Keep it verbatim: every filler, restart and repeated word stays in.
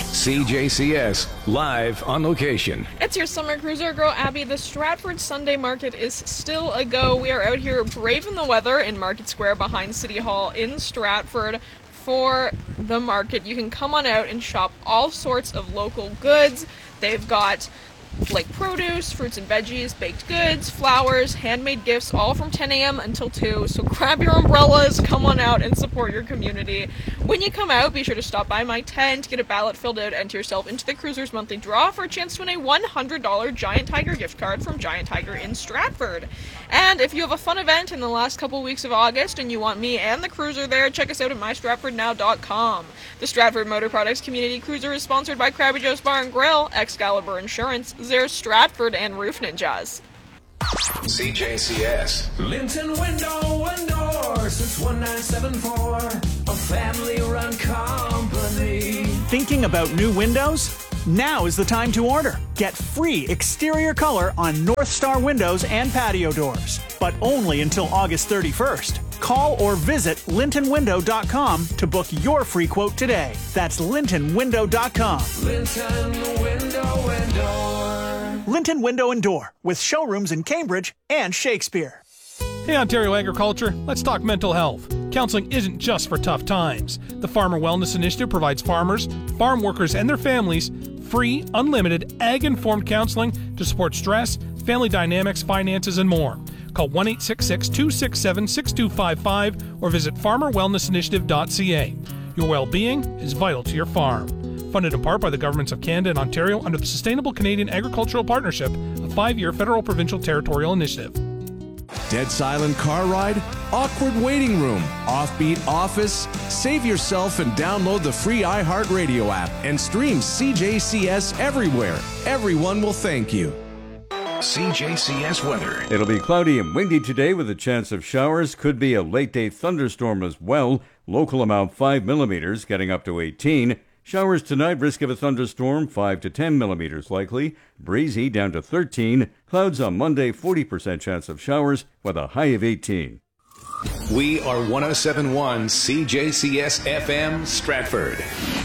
C J C S, live on location. It's your summer cruiser girl, Abby. The Stratford Sunday Market is still a go. We are out here braving the weather in Market Square behind City Hall in Stratford for the market. You can come on out and shop all sorts of local goods. They've got like produce, fruits and veggies, baked goods, flowers, handmade gifts, all from ten a.m. until two. So grab your umbrellas, come on out and support your community. When you come out, be sure to stop by my tent, get a ballot filled out, enter yourself into the Cruisers Monthly Draw for a chance to win a one hundred dollars Giant Tiger gift card from Giant Tiger in Stratford. And if you have a fun event in the last couple weeks of August and you want me and the Cruiser there, check us out at my stratford now dot com. The Stratford Motor Products Community Cruiser is sponsored by Krabby Joe's Bar and Grill, Excalibur Insurance, Zare Stratford, and Roof Ninjas. C J C S. Linton Window and Door since one nine seven four, a family-run company. Thinking about new windows? Now is the time to order. Get free exterior color on North Star windows and patio doors, but only until August thirty-first. Call or visit linton window dot com to book your free quote today. That's linton window dot com. Linton Window and Door. Linton Window and Door, with showrooms in Cambridge and Shakespeare. Hey Ontario Agriculture, let's talk mental health. Counseling isn't just for tough times. The Farmer Wellness Initiative provides farmers, farm workers, and their families free, unlimited, ag-informed counseling to support stress, family dynamics, finances, and more. Call one eight six six, two six seven, six two five five or visit farmer wellness initiative dot c a. Your well-being is vital to your farm. Funded in part by the governments of Canada and Ontario under the Sustainable Canadian Agricultural Partnership, a five-year federal provincial territorial initiative. Dead silent car ride? Awkward waiting room? Offbeat office? Save yourself and download the free iHeartRadio app and stream C J C S everywhere. Everyone will thank you. C J C S weather. It'll be cloudy and windy today with a chance of showers. Could be a late-day thunderstorm as well. Local amount five millimeters, getting up to eighteen. Showers tonight, risk of a thunderstorm, five to ten millimeters likely. Breezy down to thirteen. Clouds on Monday, forty percent chance of showers with a high of eighteen. We are one oh seven point one C J C S F M Stratford.